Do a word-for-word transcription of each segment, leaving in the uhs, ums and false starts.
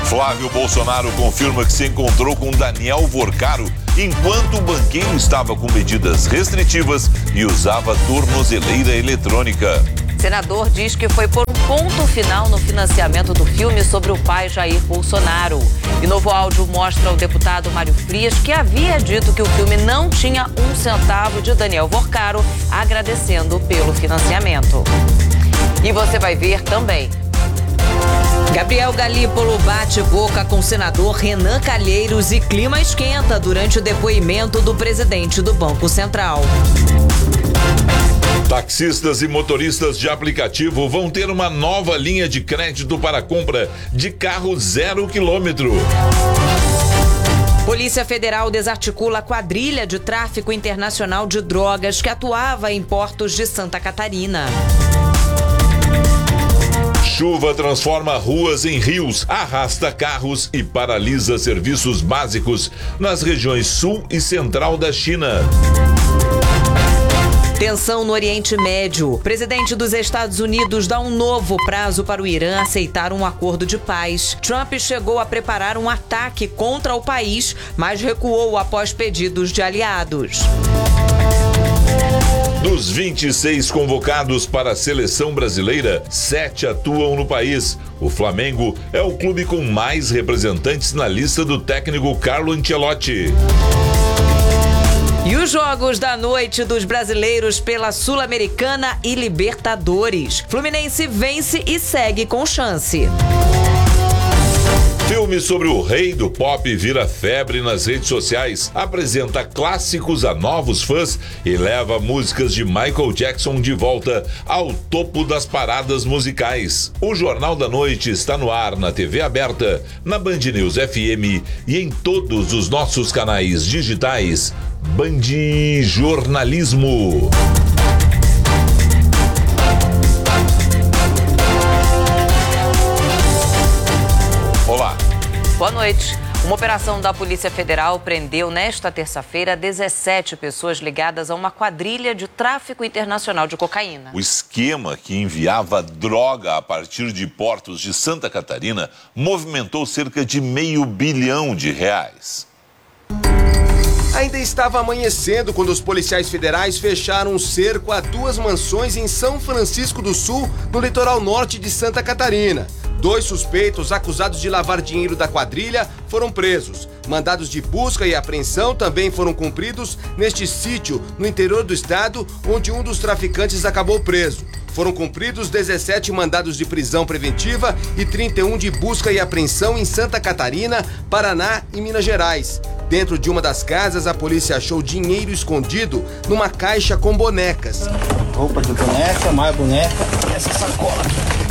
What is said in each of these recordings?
Flávio Bolsonaro confirma que se encontrou com Daniel Vorcaro enquanto o banqueiro estava com medidas restritivas e usava tornozeleira eletrônica. Senador diz que foi por um ponto final no financiamento do filme sobre o pai Jair Bolsonaro. E novo áudio mostra o deputado Mário Frias, que havia dito que o filme não tinha um centavo de Daniel Vorcaro, agradecendo pelo financiamento. E você vai ver também. Gabriel Galípolo bate boca com o senador Renan Calheiros e clima esquenta durante o depoimento do presidente do Banco Central. Taxistas e motoristas de aplicativo vão ter uma nova linha de crédito para compra de carro zero quilômetro. Polícia Federal desarticula a quadrilha de tráfico internacional de drogas que atuava em portos de Santa Catarina. Chuva transforma ruas em rios, arrasta carros e paralisa serviços básicos nas regiões sul e central da China. Tensão no Oriente Médio. O presidente dos Estados Unidos dá um novo prazo para o Irã aceitar um acordo de paz. Trump chegou a preparar um ataque contra o país, mas recuou após pedidos de aliados. Dos vinte e seis convocados para a seleção brasileira, sete atuam no país. O Flamengo é o clube com mais representantes na lista do técnico Carlo Ancelotti. E os jogos da noite dos brasileiros pela Sul-Americana e Libertadores. Fluminense vence e segue com chance. Filme sobre o rei do pop vira febre nas redes sociais, apresenta clássicos a novos fãs e leva músicas de Michael Jackson de volta ao topo das paradas musicais. O Jornal da Noite está no ar na T V aberta, na Band News F M e em todos os nossos canais digitais. Band Jornalismo. Olá. Boa noite. Uma operação da Polícia Federal prendeu nesta terça-feira dezessete pessoas ligadas a uma quadrilha de tráfico internacional de cocaína. O esquema que enviava droga a partir de portos de Santa Catarina movimentou cerca de meio bilhão de reais. Ainda estava amanhecendo quando os policiais federais fecharam um cerco a duas mansões em São Francisco do Sul, no litoral norte de Santa Catarina. Dois suspeitos acusados de lavar dinheiro da quadrilha foram presos. Mandados de busca e apreensão também foram cumpridos neste sítio no interior do estado, onde um dos traficantes acabou preso. Foram cumpridos dezessete mandados de prisão preventiva e trinta e um de busca e apreensão em Santa Catarina, Paraná e Minas Gerais. Dentro de uma das casas, a polícia achou dinheiro escondido numa caixa com bonecas. Roupa de boneca, mais boneca e essa sacola aqui.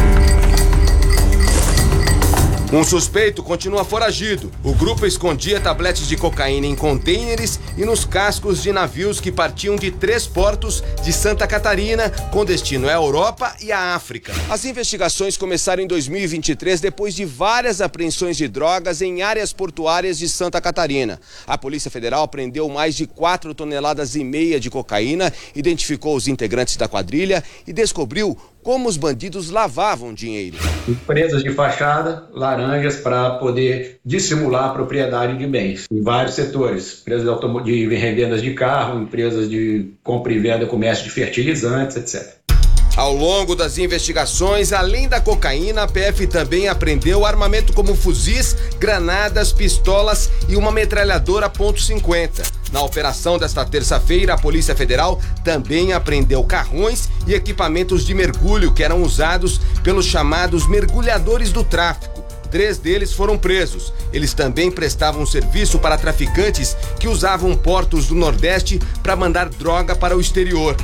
Um suspeito continua foragido. O grupo escondia tabletes de cocaína em contêineres e nos cascos de navios que partiam de três portos de Santa Catarina, com destino à Europa e à África. As investigações começaram em dois mil e vinte e três, depois de várias apreensões de drogas em áreas portuárias de Santa Catarina. A Polícia Federal prendeu mais de quatro toneladas e meia de cocaína, identificou os integrantes da quadrilha e descobriu como os bandidos lavavam dinheiro. Empresas de fachada, laranjas para poder dissimular a propriedade de bens em vários setores. Empresas de, de revendas de carro, empresas de compra e venda, comércio de fertilizantes, etcétera. Ao longo das investigações, além da cocaína, a P F também apreendeu armamento como fuzis, granadas, pistolas e uma metralhadora ponto cinquenta. Na operação desta terça-feira, a Polícia Federal também apreendeu carrões e equipamentos de mergulho que eram usados pelos chamados mergulhadores do tráfico. Três deles foram presos. Eles também prestavam serviço para traficantes que usavam portos do Nordeste para mandar droga para o exterior.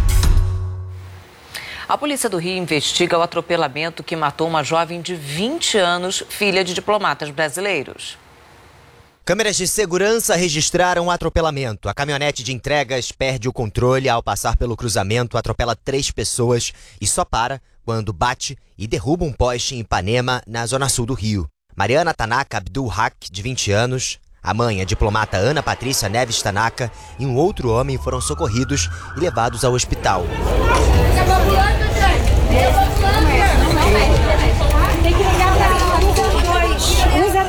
A Polícia do Rio investiga o atropelamento que matou uma jovem de vinte anos, filha de diplomatas brasileiros. Câmeras de segurança registraram o atropelamento. A caminhonete de entregas perde o controle ao passar pelo cruzamento, atropela três pessoas e só para quando bate e derruba um poste em Ipanema, na zona sul do Rio. Mariana Tanaka Abdul Haq, de vinte anos, a mãe, a diplomata Ana Patrícia Neves Tanaka e um outro homem foram socorridos e levados ao hospital. Tem que ligar para um zero dois.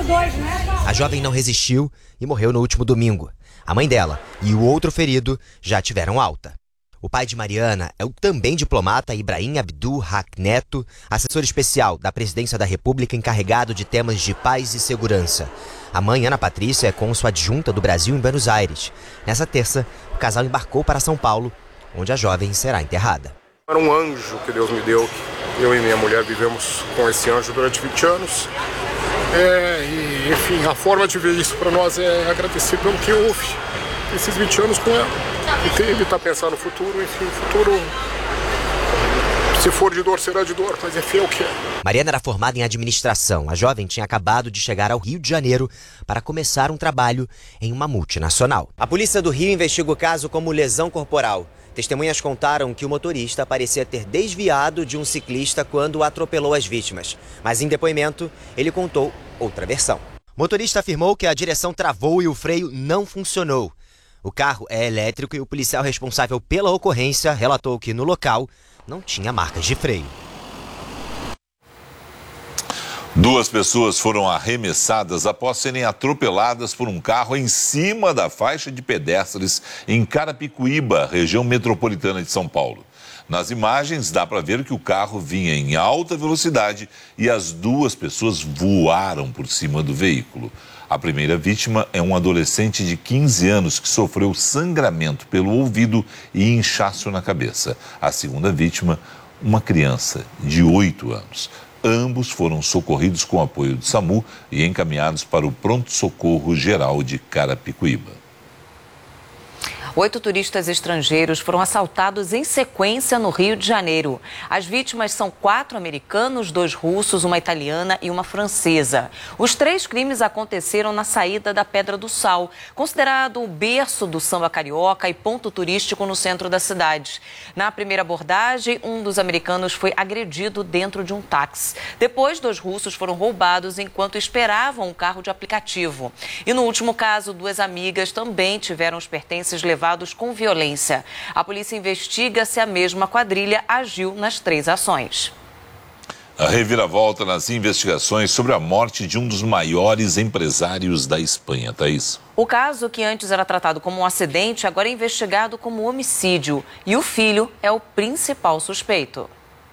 A jovem não resistiu e morreu no último domingo. A mãe dela e o outro ferido já tiveram alta. O pai de Mariana é o também diplomata Ibrahim Abdul Haq Neto, assessor especial da Presidência da República encarregado de temas de paz e segurança. A mãe, Ana Patrícia, é cônsul adjunta do Brasil em Buenos Aires. Nessa terça, o casal embarcou para São Paulo, onde a jovem será enterrada. Era um anjo que Deus me deu. Eu e minha mulher vivemos com esse anjo durante vinte anos. É, e, enfim, a forma de ver isso para nós é agradecer pelo que houve esses vinte anos com ela. E ter, evitar pensar no futuro, enfim, o futuro, se for de dor, será de dor, mas enfim, é o que é. Mariana era formada em administração. A jovem tinha acabado de chegar ao Rio de Janeiro para começar um trabalho em uma multinacional. A polícia do Rio investiga o caso como lesão corporal. Testemunhas contaram que o motorista parecia ter desviado de um ciclista quando atropelou as vítimas. Mas em depoimento, ele contou outra versão. O motorista afirmou que a direção travou e o freio não funcionou. O carro é elétrico e o policial responsável pela ocorrência relatou que no local não tinha marcas de freio. Duas pessoas foram arremessadas após serem atropeladas por um carro em cima da faixa de pedestres em Carapicuíba, região metropolitana de São Paulo. Nas imagens dá para ver que o carro vinha em alta velocidade e as duas pessoas voaram por cima do veículo. A primeira vítima é um adolescente de quinze anos que sofreu sangramento pelo ouvido e inchaço na cabeça. A segunda vítima, uma criança de oito anos. Ambos foram socorridos com apoio do SAMU e encaminhados para o Pronto-Socorro Geral de Carapicuíba. Oito turistas estrangeiros foram assaltados em sequência no Rio de Janeiro. As vítimas são quatro americanos, dois russos, uma italiana e uma francesa. Os três crimes aconteceram na saída da Pedra do Sal, considerado o berço do samba carioca e ponto turístico no centro da cidade. Na primeira abordagem, um dos americanos foi agredido dentro de um táxi. Depois, dois russos foram roubados enquanto esperavam um carro de aplicativo. E no último caso, duas amigas também tiveram os pertences levados com violência. A polícia investiga se a mesma quadrilha agiu nas três ações. A reviravolta nas investigações sobre a morte de um dos maiores empresários da Espanha, Thaís. O caso, que antes era tratado como um acidente, agora é investigado como homicídio. E o filho é o principal suspeito.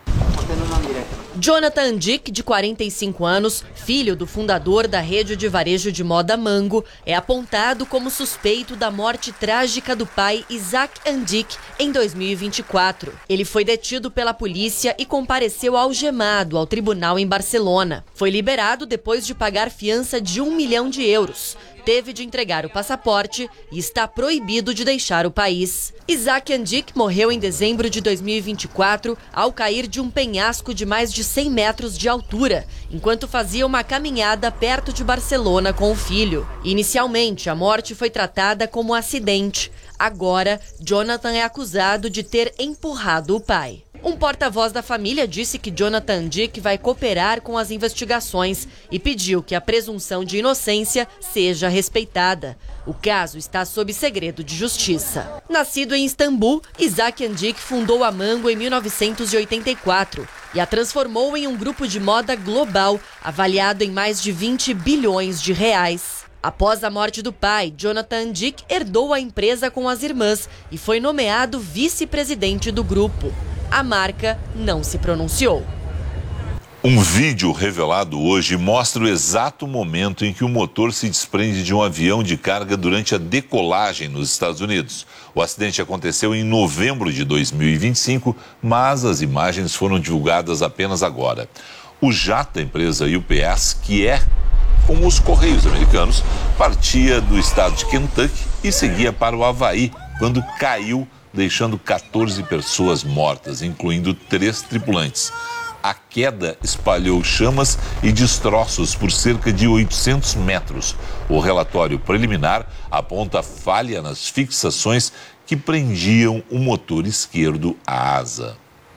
Jonathan Dick, de quarenta e cinco anos, filho do fundador da rede de varejo de moda Mango, é apontado como suspeito da morte trágica do pai Isaac Andic em dois mil e vinte e quatro. Ele foi detido pela polícia e compareceu algemado ao tribunal em Barcelona. Foi liberado depois de pagar fiança de um milhão de euros. Teve de entregar o passaporte e está proibido de deixar o país. Isaac Andic morreu em dezembro de dois mil e vinte e quatro ao cair de um penhasco de mais de cem metros de altura, enquanto fazia uma caminhada perto de Barcelona com o filho. Inicialmente, a morte foi tratada como acidente. Agora, Jonathan é acusado de ter empurrado o pai. Um porta-voz da família disse que Jonathan Dick vai cooperar com as investigações e pediu que a presunção de inocência seja respeitada. O caso está sob segredo de justiça. Nascido em Istambul, Isaac Andic fundou a Mango em mil novecentos e oitenta e quatro e a transformou em um grupo de moda global avaliado em mais de vinte bilhões de reais. Após a morte do pai, Jonathan Dick herdou a empresa com as irmãs e foi nomeado vice-presidente do grupo. A marca não se pronunciou. Um vídeo revelado hoje mostra o exato momento em que o motor se desprende de um avião de carga durante a decolagem nos Estados Unidos. O acidente aconteceu em novembro de dois mil e vinte e cinco, mas as imagens foram divulgadas apenas agora. O jato da empresa U P S, que é como os Correios americanos, partia do estado de Kentucky e seguia para o Havaí quando caiu, deixando quatorze pessoas mortas, incluindo três tripulantes. A queda espalhou chamas e destroços por cerca de oitocentos metros. O relatório preliminar aponta falha nas fixações que prendiam o motor esquerdo à asa.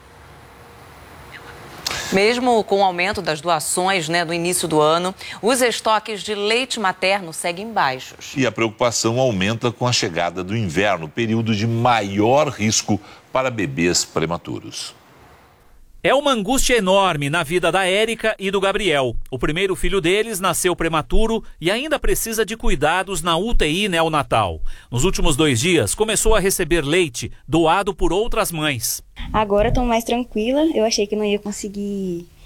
Mesmo com o aumento das doações, né, no início do ano, os estoques de leite materno seguem baixos. E a preocupação aumenta com a chegada do inverno, período de maior risco para bebês prematuros. É uma angústia enorme na vida da Érica e do Gabriel. O primeiro filho deles nasceu prematuro e ainda precisa de cuidados na U T I neonatal. Nos últimos dois dias, começou a receber leite doado por outras mães. Agora estou mais tranquila. Eu achei que não ia conseguir